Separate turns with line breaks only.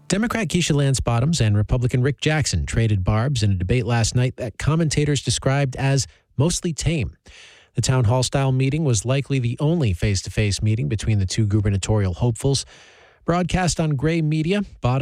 Democrat Keisha Lance Bottoms and Republican Rick Jackson traded barbs in a debate last night that commentators described as mostly tame. The town hall-style meeting was likely the only face-to-face meeting between the two gubernatorial hopefuls. Broadcast on Gray Media, Bottoms